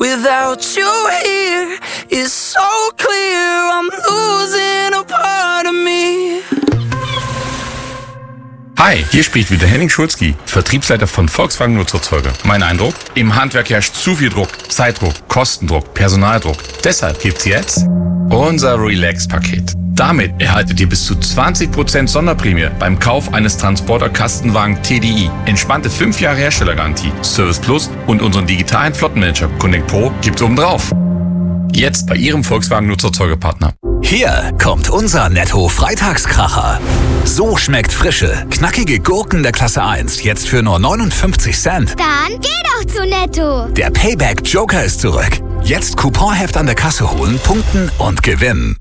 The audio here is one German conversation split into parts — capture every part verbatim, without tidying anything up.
Without you here, it's so clear I'm losing a part of me. Hi, hier spricht wieder Henning Schulzki, Vertriebsleiter von Volkswagen Nutzerzeuger. Mein Eindruck? Im Handwerk herrscht zu viel Druck, Zeitdruck, Kostendruck, Personaldruck. Deshalb gibt's jetzt unser Relax-Paket. Damit erhaltet ihr bis zu zwanzig Prozent Sonderprämie beim Kauf eines Transporter-Kastenwagen T D I. Entspannte fünf Jahre Herstellergarantie, Service Plus und unseren digitalen Flottenmanager Connect Pro gibt's obendrauf. Jetzt bei Ihrem Volkswagen Nutzerzeugerpartner. Hier kommt unser Netto-Freitagskracher. So schmeckt frische, knackige Gurken der Klasse eins jetzt für nur neunundfünfzig Cent. Dann geh doch zu Netto. Der Payback-Joker ist zurück. Jetzt Couponheft an der Kasse holen, punkten und gewinnen.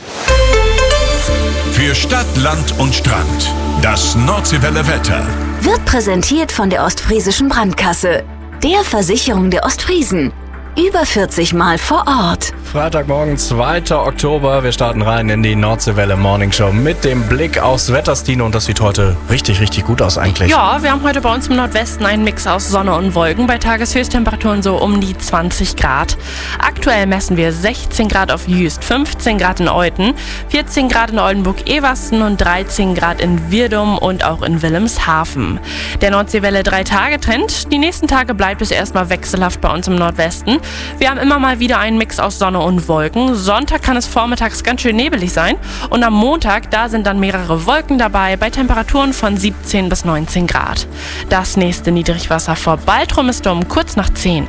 Für Stadt, Land und Strand. Das Nordseewelle Wetter. Wird präsentiert von der Ostfriesischen Brandkasse, der Versicherung der Ostfriesen. Über vierzig Mal vor Ort. Freitagmorgen, zweiter Oktober. Wir starten rein in die Nordseewelle Morning Show mit dem Blick aufs Wetter, Stine. Und das sieht heute richtig, richtig gut aus eigentlich. Ja, wir haben heute bei uns im Nordwesten einen Mix aus Sonne und Wolken. Bei Tageshöchsttemperaturen so um die zwanzig Grad. Aktuell messen wir sechzehn Grad auf Jüst, fünfzehn Grad in Olten, vierzehn Grad in Oldenburg-Eversten und dreizehn Grad in Wirdum und auch in Wilhelmshaven. Der Nordseewelle drei-Tage-Trend. Die nächsten Tage bleibt es erstmal wechselhaft bei uns im Nordwesten. Wir haben immer mal wieder einen Mix aus Sonne und Wolken. Sonntag kann es vormittags ganz schön nebelig sein. Und am Montag, da sind dann mehrere Wolken dabei, bei Temperaturen von siebzehn bis neunzehn Grad. Das nächste Niedrigwasser vor Baltrum ist um kurz nach zehn.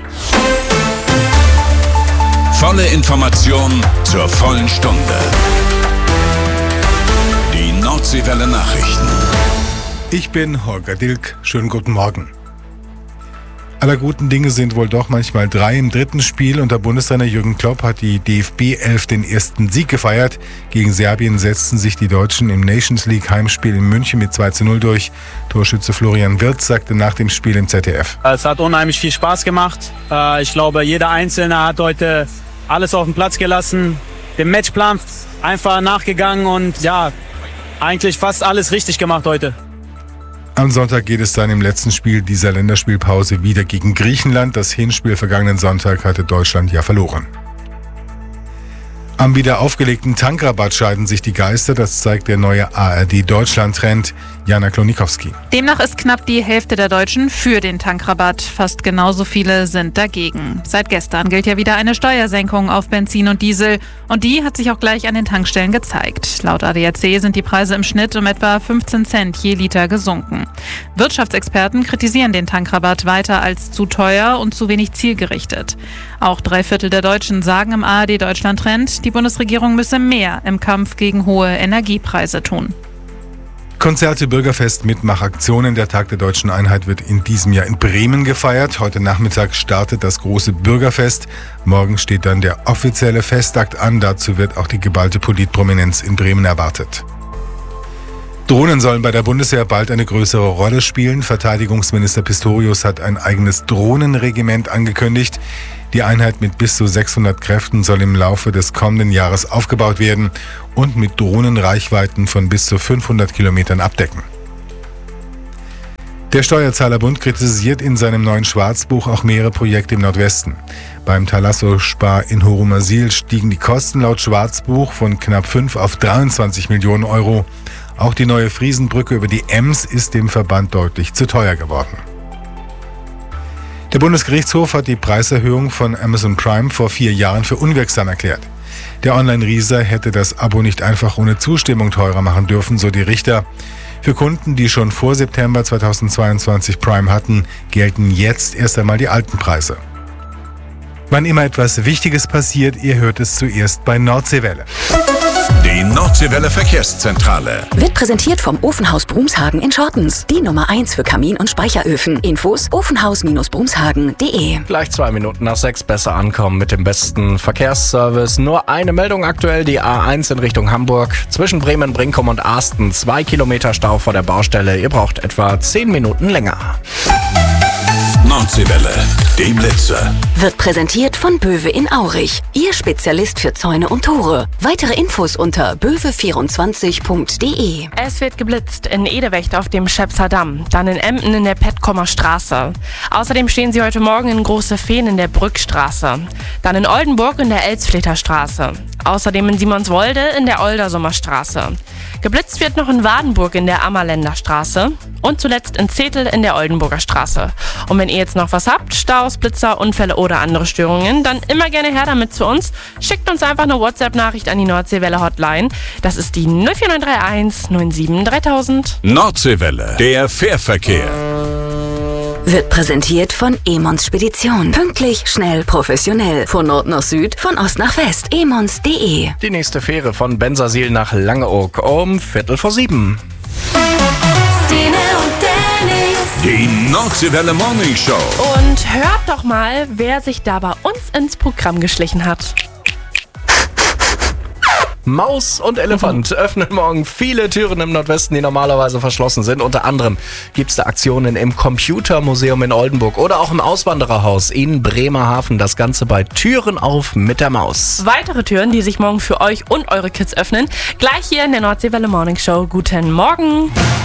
Volle Information zur vollen Stunde. Die Nordseewelle Nachrichten. Ich bin Holger Dilk. Schönen guten Morgen. Aller guten Dinge sind wohl doch manchmal drei. Im dritten Spiel unter Bundestrainer Jürgen Klopp hat die D F B elf den ersten Sieg gefeiert. Gegen Serbien setzten sich die Deutschen im Nations League Heimspiel in München mit zwei zu null durch. Torschütze Florian Wirtz sagte nach dem Spiel im Z D F. Es hat unheimlich viel Spaß gemacht. Ich glaube, jeder Einzelne hat heute alles auf den Platz gelassen, dem Matchplan einfach nachgegangen und ja, eigentlich fast alles richtig gemacht heute. Am Sonntag geht es dann im letzten Spiel dieser Länderspielpause wieder gegen Griechenland. Das Hinspiel vergangenen Sonntag hatte Deutschland ja verloren. Am wieder aufgelegten Tankrabatt scheiden sich die Geister, das zeigt der neue A R D-Deutschland-Trend. Jana Klonikowski. Demnach ist knapp die Hälfte der Deutschen für den Tankrabatt. Fast genauso viele sind dagegen. Seit gestern gilt ja wieder eine Steuersenkung auf Benzin und Diesel. Und die hat sich auch gleich an den Tankstellen gezeigt. Laut A D A C sind die Preise im Schnitt um etwa fünfzehn Cent je Liter gesunken. Wirtschaftsexperten kritisieren den Tankrabatt weiter als zu teuer und zu wenig zielgerichtet. Auch drei Viertel der Deutschen sagen im A R D-Deutschland-Trend, die Bundesregierung müsse mehr im Kampf gegen hohe Energiepreise tun. Konzerte, Bürgerfest, Mitmachaktionen. Der Tag der Deutschen Einheit wird in diesem Jahr in Bremen gefeiert. Heute Nachmittag startet das große Bürgerfest. Morgen steht dann der offizielle Festakt an. Dazu wird auch die geballte Politprominenz in Bremen erwartet. Drohnen sollen bei der Bundeswehr bald eine größere Rolle spielen. Verteidigungsminister Pistorius hat ein eigenes Drohnenregiment angekündigt. Die Einheit mit bis zu sechshundert Kräften soll im Laufe des kommenden Jahres aufgebaut werden und mit Drohnenreichweiten von bis zu fünfhundert Kilometern abdecken. Der Steuerzahlerbund kritisiert in seinem neuen Schwarzbuch auch mehrere Projekte im Nordwesten. Beim Thalasso-Spar in Horumasil stiegen die Kosten laut Schwarzbuch von knapp fünf auf dreiundzwanzig Millionen Euro. Auch die neue Friesenbrücke über die Ems ist dem Verband deutlich zu teuer geworden. Der Bundesgerichtshof hat die Preiserhöhung von Amazon Prime vor vier Jahren für unwirksam erklärt. Der Online-Rieser hätte das Abo nicht einfach ohne Zustimmung teurer machen dürfen, so die Richter. Für Kunden, die schon vor September zweitausendzweiundzwanzig Prime hatten, gelten jetzt erst einmal die alten Preise. Wann immer etwas Wichtiges passiert, ihr hört es zuerst bei Nordseewelle. Die Nordseewelle Verkehrszentrale Wird präsentiert vom Ofenhaus Brumshagen in Schortens. Die Nummer eins für Kamin- und Speicheröfen. Infos ofenhaus Brumshagen punkt de. Gleich zwei Minuten nach sechs besser ankommen mit dem besten Verkehrsservice. Nur eine Meldung aktuell, die A eins in Richtung Hamburg. Zwischen Bremen, Brinkum und Arsten. Zwei Kilometer Stau vor der Baustelle. Ihr braucht etwa zehn Minuten länger. Nordseewelle, dem Blitzer. Wird präsentiert von Böwe in Aurich, Ihr Spezialist für Zäune und Tore. Weitere Infos unter böwe vierundzwanzig punkt de. Es wird geblitzt in Edewecht auf dem Schepser Damm, dann in Emden in der Petkomer Straße. Außerdem stehen sie heute Morgen in Große Fehn in der Brückstraße. Dann in Oldenburg in der Elsfleter Straße. Außerdem in Simonswolde in der Oldersummer Straße. Geblitzt wird noch in Wadenburg in der Ammerländer Straße. Und zuletzt in Zetel in der Oldenburger Straße. Und wenn ihr jetzt noch was habt, Staus, Blitzer, Unfälle oder andere Störungen, dann immer gerne her damit zu uns. Schickt uns einfach eine WhatsApp-Nachricht an die Nordseewelle Hotline. Das ist die null vier neun drei eins neun sieben dreitausend. Nordseewelle, der Fährverkehr. Wird präsentiert von Emons Spedition. Pünktlich, schnell, professionell. Von Nord nach Süd, von Ost nach West. emons punkt de. Die nächste Fähre von Bensersiel nach Langeoog um Viertel vor sieben. Stine und Dennis. Die Nordseewelle Morning Show. Und hört doch mal, wer sich da bei uns ins Programm geschlichen hat. Maus und Elefant öffnen morgen viele Türen im Nordwesten, die normalerweise verschlossen sind. Unter anderem gibt es da Aktionen im Computermuseum in Oldenburg oder auch im Auswandererhaus in Bremerhaven. Das Ganze bei Türen auf mit der Maus. Weitere Türen, die sich morgen für euch und eure Kids öffnen, gleich hier in der Nordseewelle Morning Show. Guten Morgen.